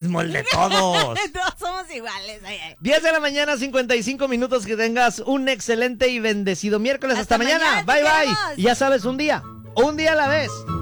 mismo, el de todos. Todos somos iguales. Ay, ay. 10 de la mañana, 55 minutos. Que tengas un excelente y bendecido miércoles. Hasta mañana. Bye, bye. Y ya sabes, un día a la vez.